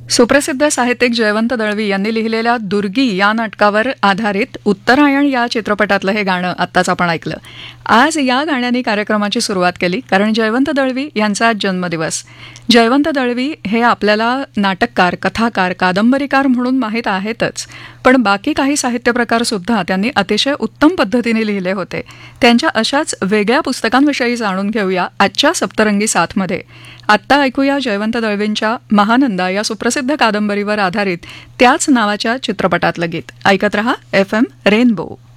सुप्रसिद्ध साहित्यिक जयवंत दळवी यांनी लिहिलेल्या दुर्गी या नाटकावर आधारित उत्तरायण या चित्रपटातलं हे गाणं आत्ताच आपण ऐकलं. आज या गाण्याने कार्यक्रमाची सुरुवात केली कारण जयवंत दळवी यांचा आज जन्मदिवस. जयवंत दळवी हे आपल्याला नाटककार, कथाकार, कादंबरीकार म्हणून माहीत आहेतच, पण बाकी काही साहित्य प्रकार सुद्धा त्यांनी अतिशय उत्तम पद्धतीने लिहिले होते. त्यांच्या अशाच वेगळ्या पुस्तकांविषयी जाणून घेऊया आजच्या सप्तरंगी साथमध्ये. आत्ता ऐकूया जयवंत दळवींच्या महानंदा या सुप्रसिद्ध कादंबरीवर आधारित त्याच नावाच्या चित्रपटातलं गीत. ऐकत रहा FM रेनबो.